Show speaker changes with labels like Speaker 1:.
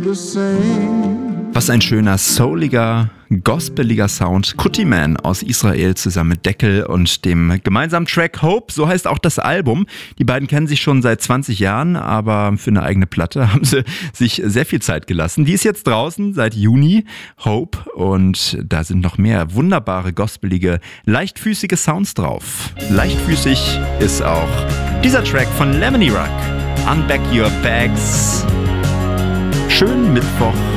Speaker 1: the same.
Speaker 2: Was ein schöner, souliger, gospeliger Sound. Kutiman aus Israel zusammen mit Deckel und dem gemeinsamen Track Hope, so heißt auch das Album. Die beiden kennen sich schon seit 20 Jahren, aber für eine eigene Platte haben sie sich sehr viel Zeit gelassen. Die ist jetzt draußen seit Juni, Hope, und da sind noch mehr wunderbare, gospelige, leichtfüßige Sounds drauf. Leichtfüßig ist auch dieser Track von Lemony Rock, Unpack Your Bags. Schönen Mittwoch.